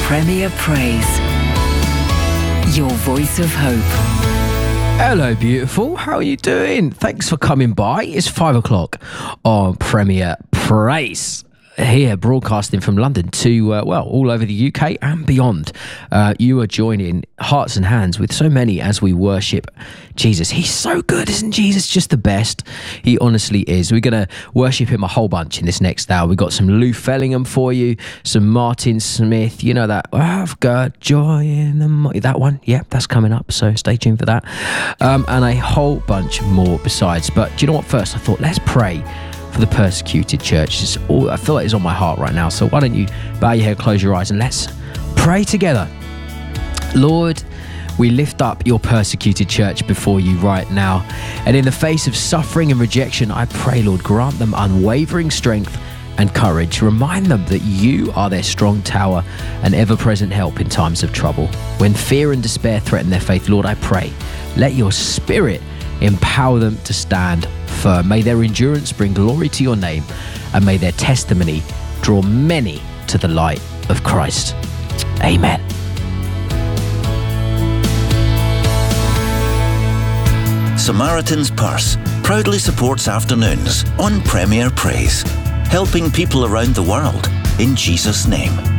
Premier Praise, your voice of hope. Hello, beautiful. How are you doing? Thanks for coming by. It's 5 o'clock on Premier Praise. Here, broadcasting from London to, all over the UK and beyond. You are joining hearts and hands with so many as we worship Jesus. He's so good, isn't Jesus just the best? He honestly is. We're going to worship him a whole bunch in this next hour. We've got some Lou Fellingham for you, some Martin Smith, you know that, I've got joy in the that one. Yeah, that's coming up, so stay tuned for that. And a whole bunch more besides. But do you know what? First, I thought, let's pray for the persecuted church. I feel like it's on my heart right now. So why don't you bow your head, close your eyes, and let's pray together. Lord, we lift up your persecuted church before you right now. And in the face of suffering and rejection, I pray, Lord, grant them unwavering strength and courage. Remind them that you are their strong tower and ever-present help in times of trouble. When fear and despair threaten their faith, Lord, I pray, let your spirit empower them to stand firm. May their endurance bring glory to your name, and may their testimony draw many to the light of Christ. Amen. Samaritan's Purse proudly supports afternoons on Premier Praise, helping people around the world in Jesus' name.